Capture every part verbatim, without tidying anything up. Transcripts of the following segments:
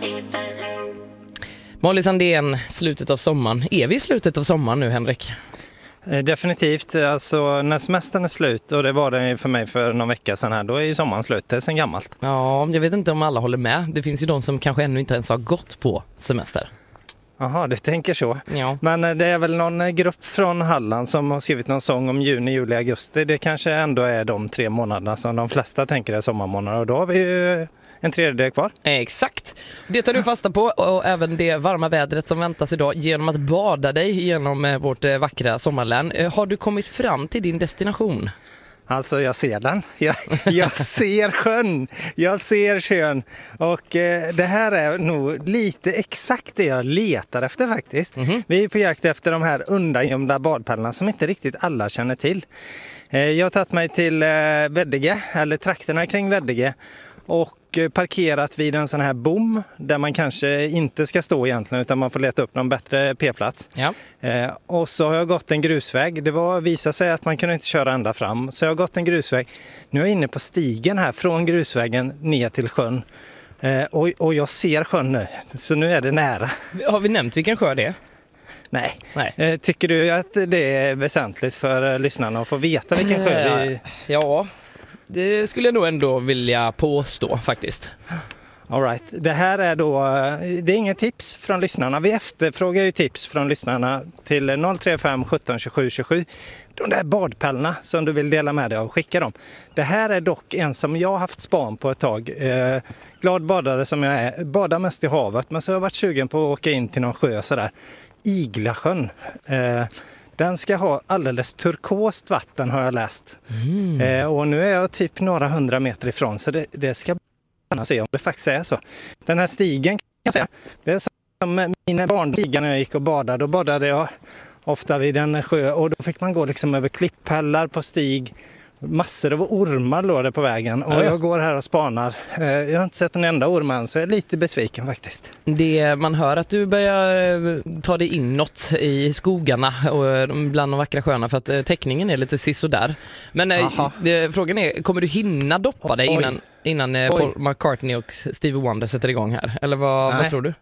Molly Sandén, slutet av sommaren. Är vi i slutet av sommaren nu, Henrik? Definitivt, alltså när semestern är slut, och det var det för mig för någon vecka sedan här, då är ju sommaren slut, det är sen gammalt. Ja, jag vet inte om alla håller med. Det finns ju de som kanske ännu inte ens har gått på semester. Jaha, du tänker så. Ja. Men det är väl någon grupp från Halland som har skrivit någon sång om juni, juli, augusti. Det kanske ändå är de tre månaderna som de flesta tänker är sommarmånader, och då har vi ju en tredjedel kvar. Exakt. Det tar du fasta på, och även det varma vädret som väntas idag genom att bada dig genom vårt vackra sommarlän. Har du kommit fram till din destination? Alltså jag ser den. Jag, jag ser sjön. Jag ser sjön. Och eh, det här är nog lite exakt det jag letar efter faktiskt. Mm-hmm. Vi är på jakt efter de här undangömda badpärlorna som inte riktigt alla känner till. Eh, jag har tagit mig till eh, Veddige, eller trakterna kring Veddige. Och parkerat vid en sån här bom där man kanske inte ska stå egentligen, utan man får leta upp någon bättre p-plats. Ja. Eh, och så har jag gått en grusväg. Det var visade sig att man kunde inte köra ända fram. Så jag har gått en grusväg. Nu är jag inne på stigen här från grusvägen ner till sjön. Eh, och, och jag ser sjön nu. Så nu är det nära. Har vi nämnt vilken sjö det är? Nej. Nej. Eh, tycker du att det är väsentligt för eh, lyssnarna att få veta vilken sjö vi... Ja, det skulle jag nog ändå vilja påstå faktiskt. All right. Det här är då, det är inget tips från lyssnarna. Vi efterfrågar ju tips från lyssnarna till noll tre fem sjutton tjugosju tjugosju. De där badpärlorna som du vill dela med dig av, skicka dem. Det här är dock en som jag har haft span på ett tag. Eh, glad badare som jag är. Badar mest i havet, men så har jag varit sugen på att åka in till någon sjö sådär. Iglasjön. Eh, Den ska ha alldeles turkost vatten, har jag läst. Mm. Eh, och nu är jag typ några hundra meter ifrån, så det, det ska bli se om det faktiskt är så. Den här stigen kan jag säga, det är som mina barnstigar när jag gick och badade. Då badade jag ofta vid en sjö, och då fick man gå liksom över klipphällar på stig. Massor av ormar låg det på vägen, och jag går här och spanar. Jag har inte sett en enda orm än, så jag är lite besviken faktiskt. Det man hör att du börjar ta dig inåt i skogarna och bland de vackra sjöarna, för att teckningen är lite sisådär. Men det, frågan är, kommer du hinna doppa dig innan, innan Paul McCartney och Stevie Wonder sätter igång här? Eller vad, vad tror du?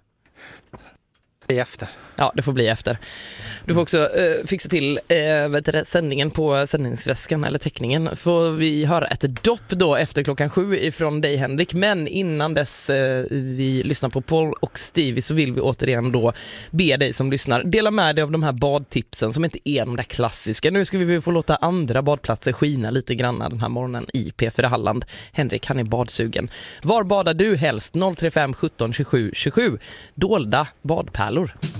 Efter. Ja, det får bli efter. Du får också eh, fixa till eh, vet du, sändningen på sändningsväskan eller teckningen. Får vi höra ett dopp då efter klockan sju ifrån dig, Henrik. Men innan dess eh, vi lyssnar på Paul och Stevie, så vill vi återigen då be dig som lyssnar dela med dig av de här badtipsen som inte är de där klassiska. Nu ska vi få låta andra badplatser skina lite grann den här morgonen i P fyra Halland. Henrik, han är badsugen. Var badar du helst? noll tre fem sjutton tjugosju tjugosju. Dolda badpärlor.